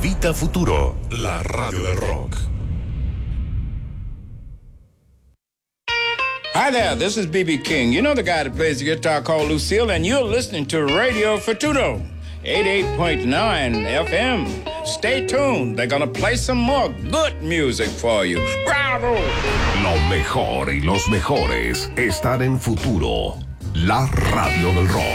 Vita Futuro, la radio del rock. Hi there, this is B.B. King. You know the guy that plays the guitar called Lucille, and you're listening to Radio Futuro, 88.9 FM. Stay tuned. They're gonna play some more good music for you. Bravo! Lo mejor y los mejores están en Futuro, la radio del rock.